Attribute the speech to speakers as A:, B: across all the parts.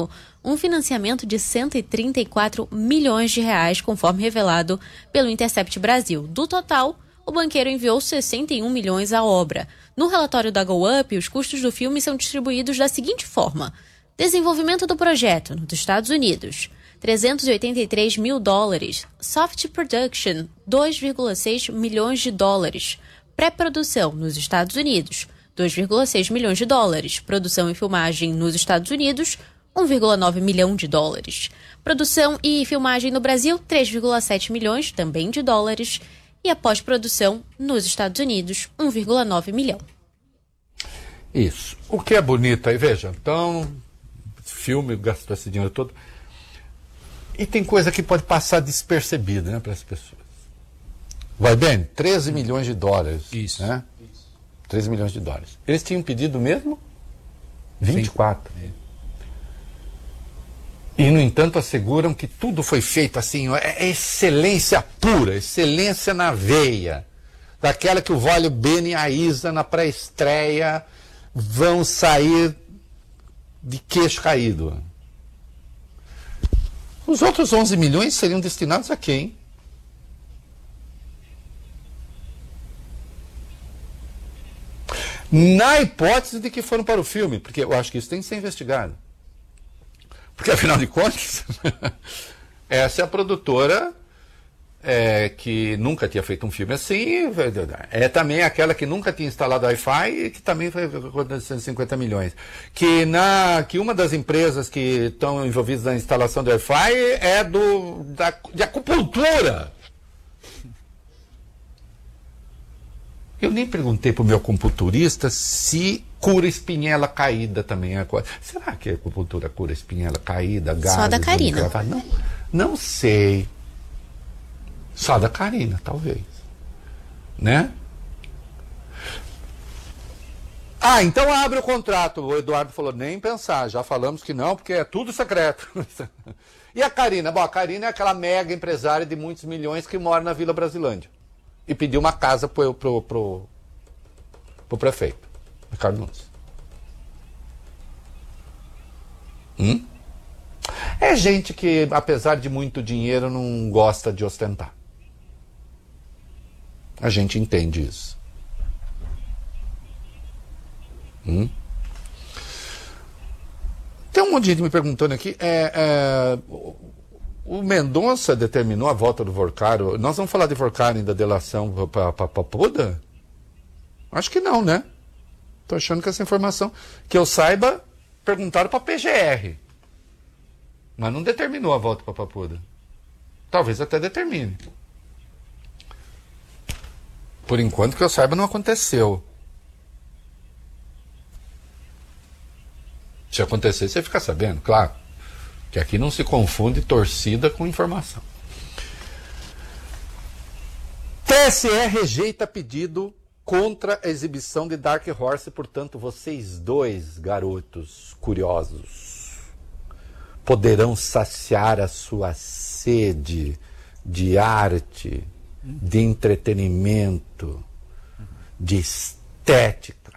A: banco um financiamento de 134 milhões de reais, conforme revelado pelo Intercept Brasil. Do total, o banqueiro enviou 61 milhões à obra. No relatório da GoUp, os custos do filme são distribuídos da seguinte forma: desenvolvimento do projeto nos Estados Unidos, $383 mil. Soft Production, $2,6 milhões. Pré-produção nos Estados Unidos, $2,6 milhões. Produção e filmagem nos Estados Unidos, $1,9 milhão. Produção e filmagem no Brasil, $3,7 milhões, também de dólares. E a pós-produção nos Estados Unidos, $1,9 milhão.
B: Isso. O que é bonito aí, veja, então, filme gastou esse dinheiro todo. E tem coisa que pode passar despercebida, né, para as pessoas. Vai bem? $13 milhões.
C: Isso.
B: Né? Isso. $13 milhões. Eles tinham pedido mesmo 24. E, no entanto, asseguram que tudo foi feito assim, é excelência pura, excelência na veia. Daquela que o Vólio Bene e a Isa, na pré-estreia, vão sair de queixo caído. Os outros 11 milhões seriam destinados a quem? Na hipótese de que foram para o filme, porque eu acho que isso tem que ser investigado. Porque, afinal de contas, essa é a produtora que nunca tinha feito um filme assim, é também aquela que nunca tinha instalado Wi-Fi e que também foi com 150 milhões. Que uma das empresas que estão envolvidas na instalação do Wi-Fi é de acupuntura. Eu nem perguntei para o meu acupunturista se cura espinhela caída também. Será que a acupuntura cura espinhela caída, gases?
A: Só da Karina.
B: Não sei. Só da Karina, talvez. Né? Ah, então abre o contrato. O Eduardo falou, nem pensar. Já falamos que não, porque é tudo secreto. E a Karina? Bom, a Karina é aquela mega empresária de muitos milhões que mora na Vila Brasilândia. E pediu uma casa pro prefeito, Ricardo Nunes. É gente que, apesar de muito dinheiro, não gosta de ostentar. A gente entende isso. Tem um monte de gente me perguntando aqui. O Mendonça determinou a volta do Vorcaro. Nós vamos falar de Vorcaro ainda, delação para Papuda? Acho que não, né? Estou achando que essa informação, que eu saiba, perguntaram para a PGR. Mas não determinou a volta para Papuda. Talvez até determine. Por enquanto, que eu saiba, não aconteceu. Se acontecer, você fica sabendo, claro. Que aqui não se confunde torcida com informação. TSE rejeita pedido contra a exibição de Dark Horse, portanto, vocês dois, garotos curiosos, poderão saciar a sua sede de arte, de entretenimento, de estética.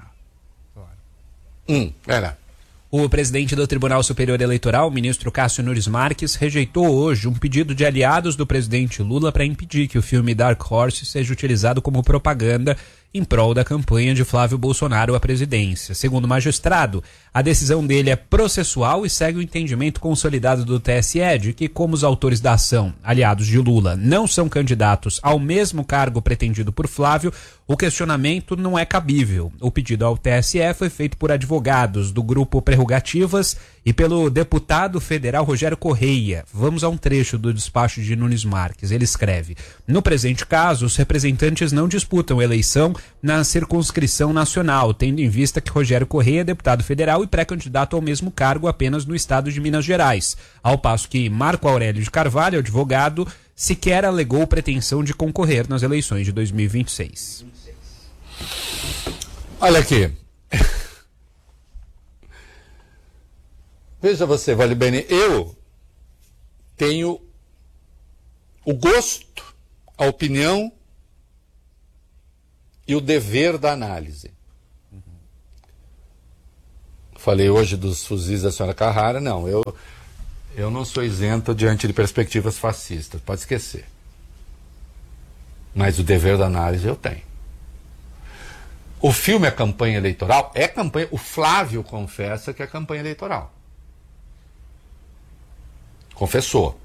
B: Era.
C: O presidente do Tribunal Superior Eleitoral, o ministro Cássio Nunes Marques, rejeitou hoje um pedido de aliados do presidente Lula para impedir que o filme Dark Horse seja utilizado como propaganda em prol da campanha de Flávio Bolsonaro à presidência. Segundo o magistrado, a decisão dele é processual e segue o entendimento consolidado do TSE de que, como os autores da ação, aliados de Lula, não são candidatos ao mesmo cargo pretendido por Flávio, o questionamento não é cabível. O pedido ao TSE foi feito por advogados do grupo Prerrogativas e pelo deputado federal Rogério Correia. Vamos a um trecho do despacho de Nunes Marques. Ele escreve: no presente caso, os representantes não disputam eleição na circunscrição nacional, tendo em vista que Rogério Correia é deputado federal e pré-candidato ao mesmo cargo apenas no estado de Minas Gerais, ao passo que Marco Aurélio de Carvalho, advogado, sequer alegou pretensão de concorrer nas eleições de 2026.
B: Olha aqui. Veja você, Vale Bene, eu tenho o gosto, a opinião e o dever da análise. falei hoje dos fuzis da senhora Carrara, não, eu não sou isento diante de perspectivas fascistas, pode esquecer. Mas o dever da análise eu tenho. O filme é campanha eleitoral? É campanha. O Flávio confessa que é campanha eleitoral. Confessou.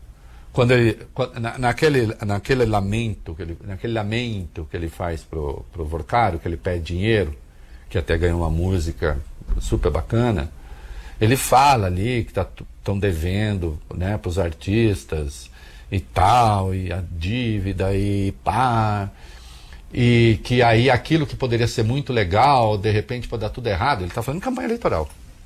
B: Naquele lamento que ele faz pro Vorcário, que ele pede dinheiro, que até ganhou uma música super bacana, ele fala ali que estão devendo, né, para os artistas e tal, e a dívida e pá, e que aí aquilo que poderia ser muito legal, de repente pode dar tudo errado. Ele está falando em campanha eleitoral.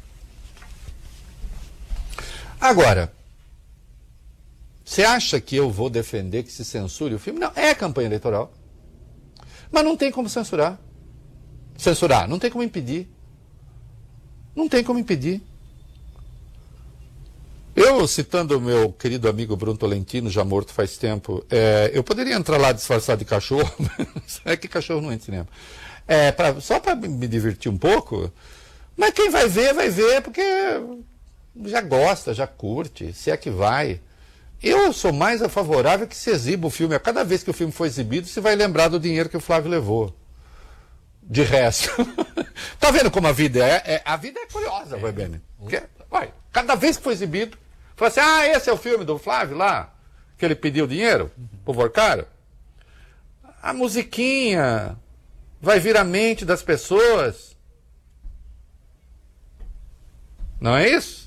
B: Agora, você acha que eu vou defender que se censure o filme? Não, é campanha eleitoral. Mas não tem como censurar. Censurar, não tem como impedir. Não tem como impedir. Eu, citando o meu querido amigo Bruno Tolentino, já morto faz tempo, eu poderia entrar lá disfarçado de cachorro, é que cachorro não entra em cinema. Só para me divertir um pouco, mas quem vai ver porque já gosta, já curte, se é que vai. Eu sou mais a favorável que se exiba o filme. A cada vez que o filme for exibido, você vai lembrar do dinheiro que o Flávio levou. De resto. Tá vendo como a vida é? A vida é curiosa, vai bem. Cada vez que for exibido, fala assim, esse é o filme do Flávio lá, que ele pediu dinheiro pro Vorcário. A musiquinha vai vir à mente das pessoas. Não é isso?